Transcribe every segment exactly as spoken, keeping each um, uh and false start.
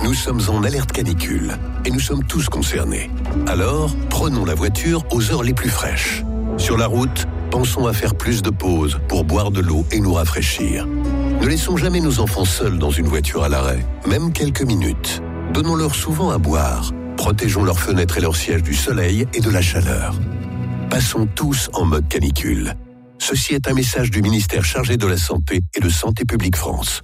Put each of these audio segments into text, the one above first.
Nous sommes en alerte canicule et nous sommes tous concernés. Alors, prenons la voiture aux heures les plus fraîches. Sur la route, pensons à faire plus de pauses pour boire de l'eau et nous rafraîchir. Ne laissons jamais nos enfants seuls dans une voiture à l'arrêt, même quelques minutes. Donnons-leur souvent à boire. Protégeons leurs fenêtres et leurs sièges du soleil et de la chaleur. Passons tous en mode canicule. Ceci est un message du ministère chargé de la Santé et de Santé publique France.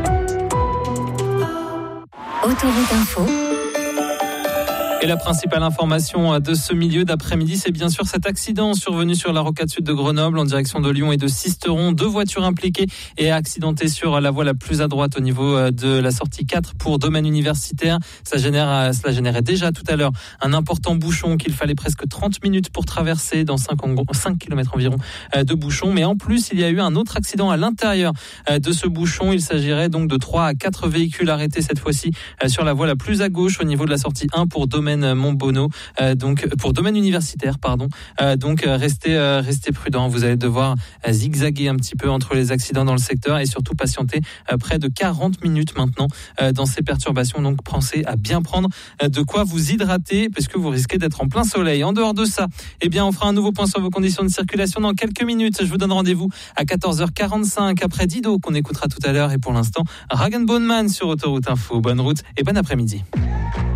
Autoroute Info. Et la principale information de ce milieu d'après-midi, c'est bien sûr cet accident survenu sur la rocade sud de Grenoble en direction de Lyon et de Sisteron. Deux voitures impliquées et accidentées sur la voie la plus à droite au niveau de la sortie quatre pour domaine universitaire. Ça génère, cela générait déjà tout à l'heure un important bouchon qu'il fallait presque trente minutes pour traverser dans cinq kilomètres environ de bouchon. Mais en plus, il y a eu un autre accident à l'intérieur de ce bouchon. Il s'agirait donc de trois à quatre véhicules arrêtés cette fois-ci sur la voie la plus à gauche au niveau de la sortie un pour domaine Montbonneau, euh, donc pour domaine universitaire, pardon. Euh, donc restez, euh, restez prudents. Vous allez devoir euh, zigzaguer un petit peu entre les accidents dans le secteur et surtout patienter euh, près de quarante minutes maintenant euh, dans ces perturbations. Donc pensez à bien prendre euh, de quoi vous hydrater parce que vous risquez d'être en plein soleil. En dehors de ça, eh bien on fera un nouveau point sur vos conditions de circulation dans quelques minutes. Je vous donne rendez-vous à quatorze heures quarante-cinq après Dido qu'on écoutera tout à l'heure et pour l'instant Rag and Bone Man sur Autoroute Info. Bonne route et bon après-midi.